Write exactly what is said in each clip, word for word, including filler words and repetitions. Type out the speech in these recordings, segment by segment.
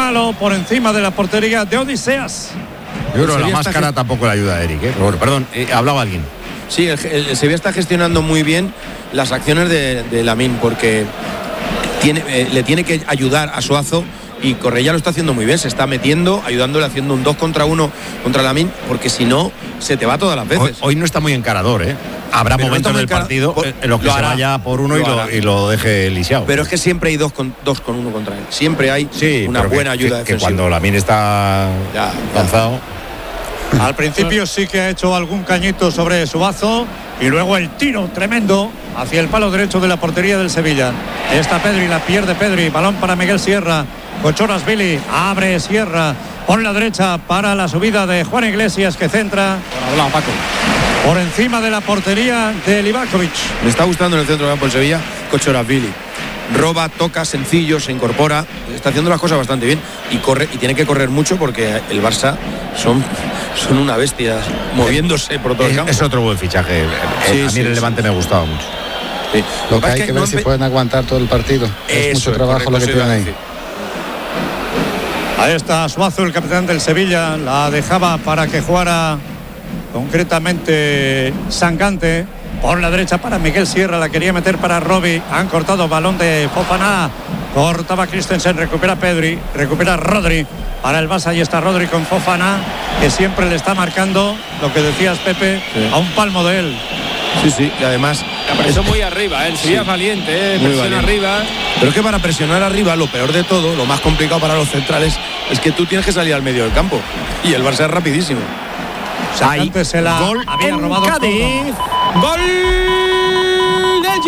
malo por encima de la portería de Odiseas. Yo creo que la máscara que... tampoco le ayuda a Eric, ¿eh? Bueno, perdón, eh, hablaba alguien. Sí, el, el, el Sevilla está gestionando muy bien las acciones de, de Lamine, porque tiene, eh, le tiene que ayudar a Suazo, y Correia lo está haciendo muy bien, se está metiendo, ayudándole, haciendo un dos contra uno contra Lamine, porque si no, se te va todas las veces. Hoy, hoy no está muy encarador, ¿eh? Habrá pero momentos no del partido por, en los que se hará, vaya por uno y lo, y lo deje lisiado. Pero es que siempre hay dos con, dos con uno contra él. Siempre hay sí, una buena que, ayuda que, que cuando Lamine está ya, lanzado. Ya. Al principio sí que ha hecho algún cañito sobre Suazo y luego el tiro tremendo hacia el palo derecho de la portería del Sevilla. Está Pedri, la pierde Pedri, balón para Miguel Sierra. Kochorashvili, abre Sierra por la derecha para la subida de Juan Iglesias, que centra Hola, Paco. por encima de la portería de Livakovic. Me está gustando en el centro del campo del Sevilla Kochorashvili. Roba, toca, sencillo, se incorpora, está haciendo las cosas bastante bien y corre, y tiene que correr mucho porque el Barça son, son una bestia moviéndose por todo el campo. Es otro buen fichaje. Sí, a mí sí, el Levante sí. me ha gustado mucho. Sí. Lo, lo que hay que, que ver no si empe... pueden aguantar todo el partido. Eso, es mucho trabajo lo que tienen ahí. Ahí está Suazo, el capitán del Sevilla, la dejaba para que jugara concretamente Sangante. Por la derecha para Miguel Sierra, la quería meter para Robbie. Han cortado balón de Fofana. Cortaba Christensen, recupera Pedri, recupera Rodri. Para el Barça, ahí está Rodri con Fofana, que siempre le está marcando, lo que decías, Pepe, sí. a un palmo de él. Sí, sí, y además... Eso muy arriba, el Sevilla sí. valiente, ¿eh? presiona arriba. Pero es que para presionar arriba, lo peor de todo, lo más complicado para los centrales, es que tú tienes que salir al medio del campo. Y el Barça es rapidísimo. Sacante se la gol había robado Cádiz. Gol del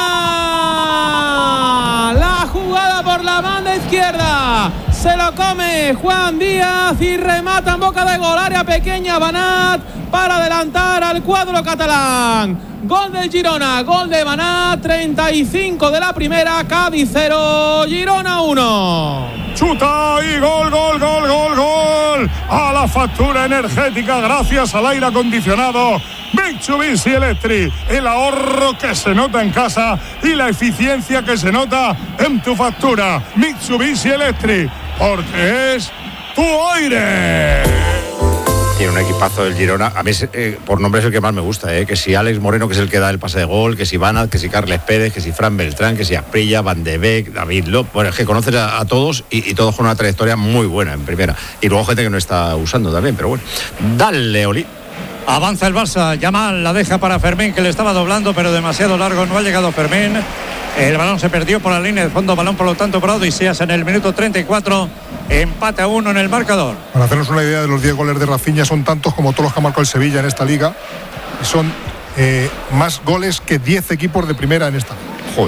Girona. La jugada por la banda izquierda. Se lo come Juan Díaz y remata en boca de gol. Área pequeña, Banat para adelantar al cuadro catalán. Gol del Girona, gol de Banat, treinta y cinco de la primera, Cádiz cero, Girona uno. Chuta y gol, gol, gol, gol, gol. A la factura energética gracias al aire acondicionado Mitsubishi Electric. El ahorro que se nota en casa y la eficiencia que se nota en tu factura. Mitsubishi Electric, porque es tu aire. Tiene un equipazo del Girona. A mí eh, por nombre es el que más me gusta, ¿eh? Que si Alex Moreno, que es el que da el pase de gol, que si Banat, que si Carles Pérez, que si Fran Beltrán, que si Asprilla, Van de Beek, David López. Bueno, es que conoces a, a todos y, y todos con una trayectoria muy buena en primera. Y luego gente que no está usando también, pero bueno. Dale, Oli. Avanza el Barça, Yamal la deja para Fermín, que le estaba doblando, pero demasiado largo, no ha llegado Fermín. El balón se perdió por la línea de fondo, balón por lo tanto para Odiseas en el minuto treinta y cuatro. Empate a uno en el marcador. Para hacernos una idea de los diez goles de Rafinha, son tantos como todos los que ha marcado el Sevilla en esta liga. Y son eh, más goles que diez equipos de primera en esta. Joder.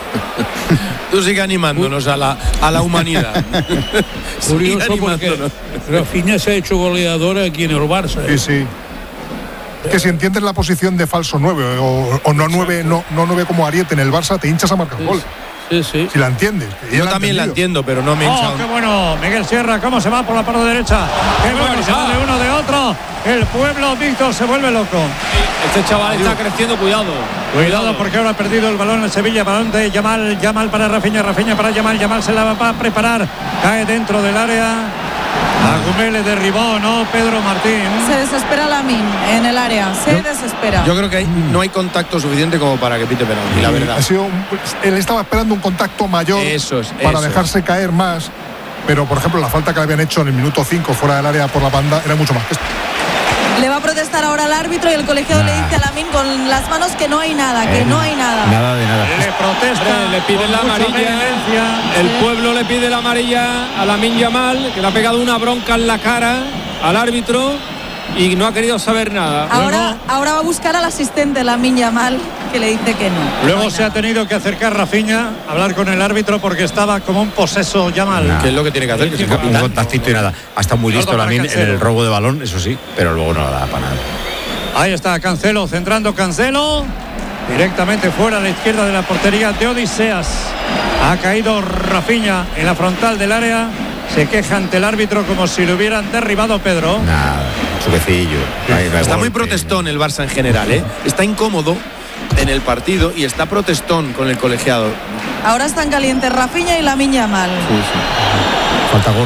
Tú sigue animándonos a la, a la humanidad. Curioso porque Rafinha se ha hecho goleador aquí en el Barça. ¿eh? Sí, sí. Es que si entiendes la posición de falso nueve o, o no nueve, no, no nueve como Ariete en el Barça, te hinchas a marcar sí, gol. Sí, sí. Si la entiendes. Yo la también la entiendo, pero no me hincha. Oh, qué bueno, Miguel Sierra, cómo se va por la parte derecha. Qué bueno, se va de uno de otro. El pueblo, Víctor, se vuelve loco. Este chaval está creciendo, cuidado. Cuidado porque ahora ha perdido el balón en Sevilla. Balón de Yamal, Yamal para Rafinha, Rafinha para Yamal, Yamal se la va a preparar. Cae dentro del área. Agumé le derribó, ¿no? Pedro Martín. Se desespera Lamine en el área, se yo, desespera. Yo creo que hay, no hay contacto suficiente como para que pite penalti, la verdad. Ha sido un, él estaba esperando un contacto mayor eso es, para eso dejarse es. caer más, pero por ejemplo la falta que le habían hecho en el minuto cinco fuera del área por la banda era mucho más que esto. Le va a protestar ahora el árbitro y el colegiado nah. le dice a Lamine con las manos que no hay nada, que eh, no hay nada. Nada de nada. Le protesta, le pide la amarilla. El pueblo le pide la amarilla a Lamine Yamal, que le ha pegado una bronca en la cara al árbitro y no ha querido saber nada. Ahora, Luego, ahora va a buscar al asistente Lamine Yamal, que le dice que no. Luego no se nada. ha tenido que acercar Rafinha a hablar con el árbitro porque estaba como un poseso Yamal. Nah. ¿Qué es lo que tiene que hacer? Que se un contactito y nada. Ha estado muy listo Lamine en el robo de balón, eso sí, pero luego no da para nada. Ahí está Cancelo, centrando Cancelo. Directamente fuera a la izquierda de la portería de Odiseas. Ha caído Rafinha en la frontal del área. Se queja ante el árbitro como si le hubieran derribado, Pedro. Nada, suquecillo. Está muy protestón el Barça en general, ¿eh? Está incómodo en el partido y está protestón con el colegiado. Ahora están calientes Rafinha y Lamine Yamal. Sí, sí. Falta gorda.